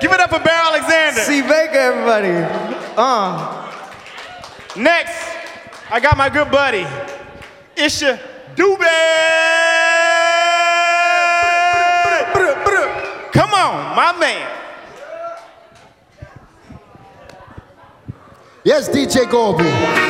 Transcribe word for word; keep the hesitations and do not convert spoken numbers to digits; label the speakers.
Speaker 1: Give it up for Bear Alexander.
Speaker 2: C. Baker, everybody. Uh.
Speaker 1: Next, I got my good buddy, Isha Dube. Come on, my man.
Speaker 3: Yes, D J Goldie.